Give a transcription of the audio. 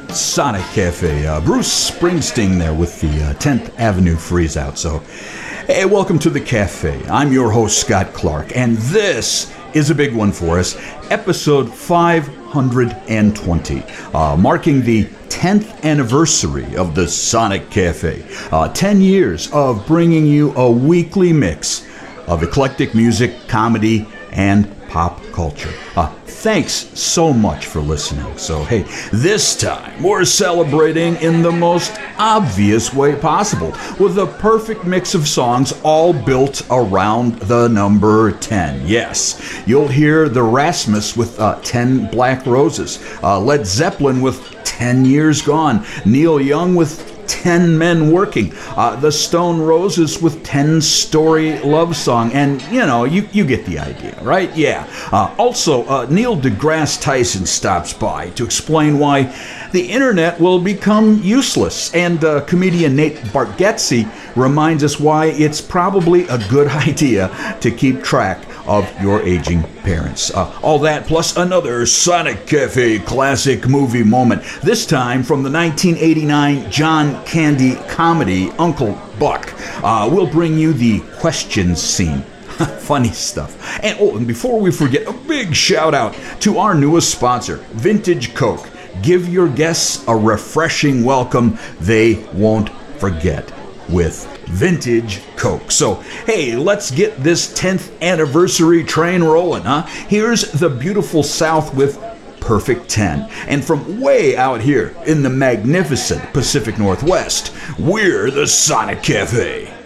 Sonic Cafe. Bruce Springsteen there with the 10th Avenue Freeze Out. So, hey, welcome to the cafe. I'm your host, Scott Clark, and this is a big one for us. Episode 520, marking the 10th anniversary of the Sonic Cafe. 10 years of bringing you a weekly mix of eclectic music, comedy, and pop culture. Thanks so much for listening. So, hey, this time we're celebrating in the most obvious way possible with a perfect mix of songs all built around the number 10. Yes, you'll hear the Rasmus with 10 Black Roses, Led Zeppelin with 10 Years Gone, Neil Young with 10 Men Working, the Stone Roses with 10-Story Love Song, and you get the idea, right? Yeah. Also, Neil deGrasse Tyson stops by to explain why the internet will become useless, and comedian Nate Bargatze reminds us why it's probably a good idea to keep track of your aging parents. All that plus another Sonic Cafe classic movie moment, this time from the 1989 John Candy comedy Uncle Buck. We'll bring you the questions scene. Funny stuff. And before we forget, a big shout out to our newest sponsor, Vintage Coke. Give your guests a refreshing welcome they won't forget with Vintage Coke. So, hey, let's get this 10th anniversary train rolling, huh? Here's the beautiful South with Perfect 10. And from way out here in the magnificent Pacific Northwest, we're the Sonic Cafe.